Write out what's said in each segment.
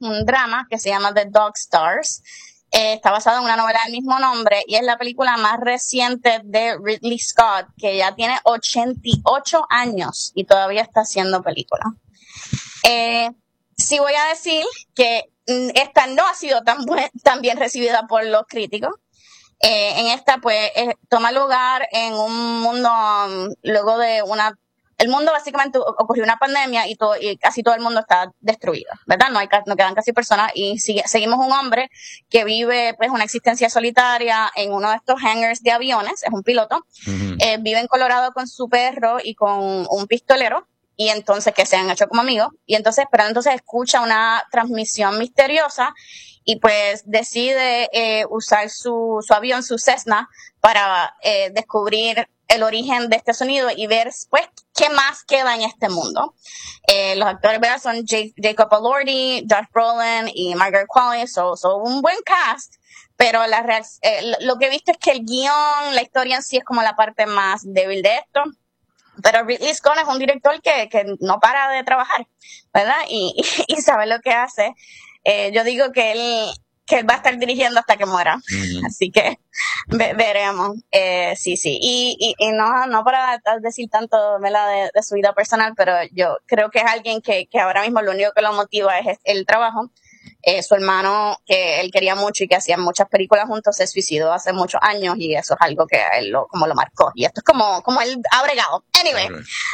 un drama que se llama The Dog Stars. Está basado en una novela del mismo nombre y es la película más reciente de Ridley Scott, que ya tiene 88 años y todavía está haciendo películas. Sí voy a decir que esta no ha sido tan bien recibida por los críticos. En esta, pues, toma lugar en un mundo, luego de el mundo básicamente ocurrió una pandemia y casi todo el mundo está destruido, ¿verdad? No quedan casi personas y seguimos un hombre que vive, pues, una existencia solitaria en uno de estos hangars de aviones, es un piloto, vive en Colorado con su perro y con un pistolero, y entonces que se han hecho como amigos, pero entonces escucha una transmisión misteriosa y pues decide usar su avión, su Cessna, para descubrir el origen de este sonido y ver, pues, qué más queda en este mundo. Los actores, ¿verdad? Son Jacob Elordi, Josh Brolin y Margaret Qualley, son un buen cast, pero lo que he visto es que el guión, la historia en sí es como la parte más débil de esto. Pero Ridley Scott es un director que no para de trabajar, ¿verdad? Y sabe lo que hace. Yo digo que él va a estar dirigiendo hasta que muera. Así que veremos. Sí. Y no para decir tanto, ¿verdad? de su vida personal, pero yo creo que es alguien que ahora mismo lo único que lo motiva es el trabajo. Su hermano, que él quería mucho y que hacían muchas películas juntos, se suicidó hace muchos años y eso es algo que a él lo marcó. Y esto es como él ha bregado. Anyway,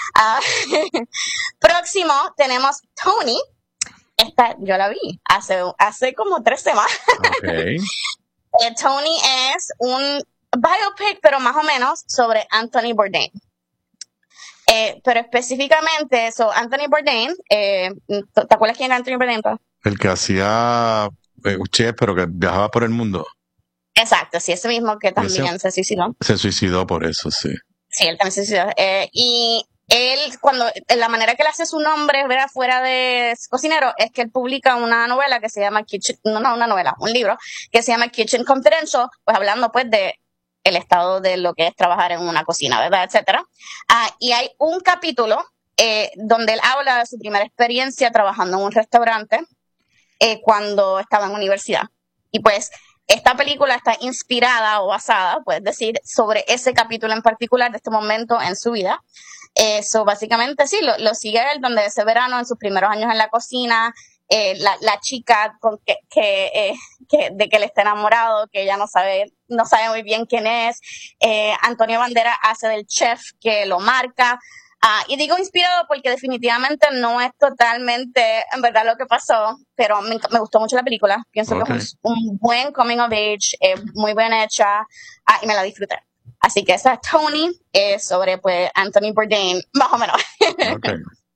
próximo tenemos Tony. Esta yo la vi hace como 3 semanas. Okay. Tony es un biopic, pero más o menos, sobre Anthony Bourdain. Pero específicamente, Anthony Bourdain, ¿te acuerdas quién era Anthony Bourdain? El que hacía chef, pero que viajaba por el mundo. Exacto, sí, ese mismo que también se suicidó. Se suicidó por eso, sí. Sí, él también se suicidó. Y él, la manera que él hace su nombre, ¿verdad? Fuera de cocinero, es que él publica una novela que se llama un libro que se llama Kitchen Confidential, pues hablando pues de el estado de lo que es trabajar en una cocina, ¿verdad? Etcétera. Y hay un capítulo donde él habla de su primera experiencia trabajando en un restaurante cuando estaba en universidad. Y pues esta película está inspirada o basada, puedes decir, sobre ese capítulo en particular de este momento en su vida. Básicamente sí, lo sigue él, donde ese verano, en sus primeros años en la cocina, la chica de que él está enamorado, que ella no sabe muy bien quién es. Antonio Banderas hace del chef que lo marca. Y digo inspirado porque definitivamente no es totalmente en verdad lo que pasó, pero me gustó mucho la película. Pienso que es un buen coming of age, muy bien hecha, y me la disfruté. Así que esa es Tony, sobre pues Anthony Bourdain, más o menos. Okay.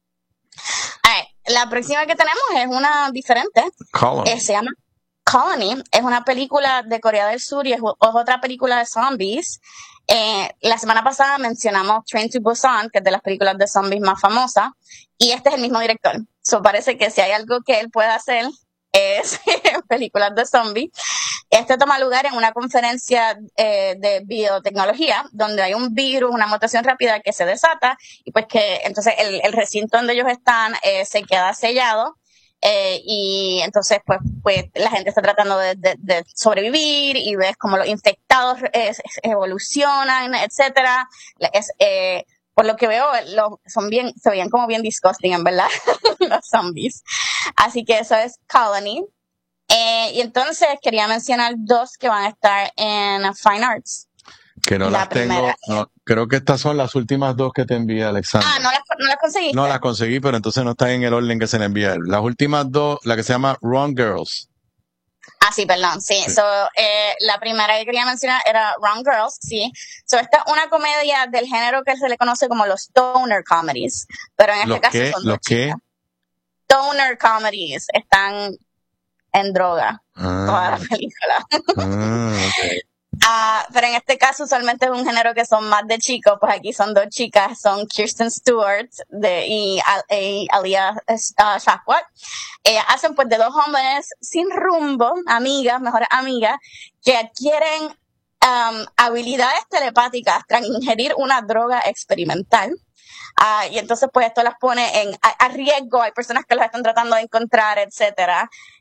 La próxima que tenemos es una diferente. Se llama Colony. Es una película de Corea del Sur y es otra película de zombies. La semana pasada mencionamos Train to Busan, que es de las películas de zombies más famosas, y este es el mismo director. Parece que si hay algo que él puede hacer es películas de zombies. Este toma lugar en una conferencia de biotecnología, donde hay un virus, una mutación rápida que se desata, y pues que entonces el recinto donde ellos están se queda sellado. Y entonces pues la gente está tratando de sobrevivir y ves como los infectados evolucionan, etcétera. Por lo que veo, se veían como bien disgusting, en verdad, los zombies. Así que eso es Colony. Y entonces quería mencionar 2 que van a estar en Fine Arts. Que no las tengo. No, creo que estas son las últimas 2 que te envía Alexandra. ¿No las conseguiste? No las conseguí, pero entonces no están en el orden que se le envía. Las últimas 2, la que se llama Wrong Girls. Sí, perdón, sí. La primera que quería mencionar era Wrong Girls, sí. Esta es una comedia del género que se le conoce como los stoner comedies, pero en este caso son 2 chicas. Stoner comedies, están en droga toda la película. Okay. Pero en este caso usualmente es un género que son más de chicos, pues aquí son 2 chicas, son Kirsten Stewart y Alia Shawkat. Hacen pues de 2 jóvenes sin rumbo, mejores amigas, que adquieren habilidades telepáticas tras ingerir una droga experimental. Y entonces pues esto las pone a riesgo, hay personas que las están tratando de encontrar, etcétera.